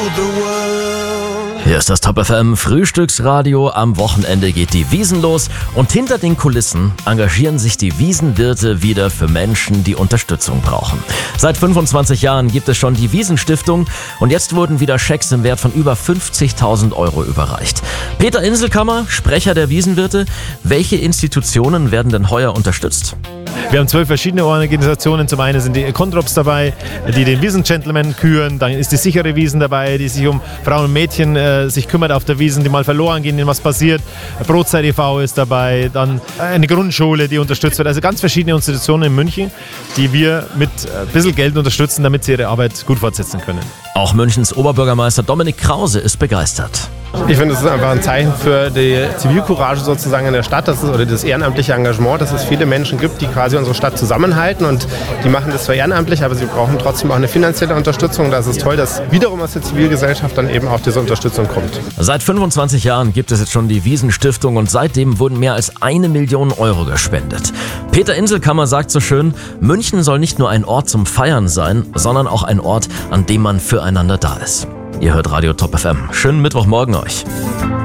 Hier ist das Top FM Frühstücksradio. Am Wochenende geht die Wiesn los und hinter den Kulissen engagieren sich die Wiesnwirte wieder für Menschen, die Unterstützung brauchen. Seit 25 Jahren gibt es schon die Wiesn-Stiftung und jetzt wurden wieder Schecks im Wert von über 50.000 Euro überreicht. Peter Inselkammer, Sprecher der Wiesnwirte. Welche Institutionen werden denn heuer unterstützt? Wir haben 12 verschiedene Organisationen. Zum einen sind die Kontrops dabei, die den Wiesn-Gentleman küren. Dann ist die sichere Wiesn dabei, die sich um Frauen und Mädchen sich kümmert auf der Wiesn, die mal verloren gehen, denen was passiert. Brotzeit e.V. ist dabei. Dann eine Grundschule, die unterstützt wird. Also ganz verschiedene Institutionen in München, die wir mit ein bisschen Geld unterstützen, damit sie ihre Arbeit gut fortsetzen können. Auch Münchens Oberbürgermeister Dominik Krause ist begeistert. Ich finde, es ist einfach ein Zeichen für die Zivilcourage sozusagen in der Stadt, oder das ehrenamtliche Engagement, dass es viele Menschen gibt, die quasi unsere Stadt zusammenhalten, und die machen das zwar ehrenamtlich, aber sie brauchen trotzdem auch eine finanzielle Unterstützung. Da ist es toll, dass wiederum aus der Zivilgesellschaft dann eben auch diese Unterstützung kommt. Seit 25 Jahren gibt es jetzt schon die Wiesn-Stiftung und seitdem wurden mehr als 1 Million Euro gespendet. Peter Inselkammer sagt so schön, München soll nicht nur ein Ort zum Feiern sein, sondern auch ein Ort, an dem man füreinander da ist. Ihr hört Radio Top FM. Schönen Mittwochmorgen euch.